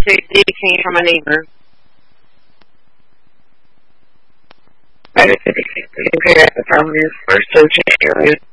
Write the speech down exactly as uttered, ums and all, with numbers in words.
It came from a neighbor. I just compare the phone is for search area.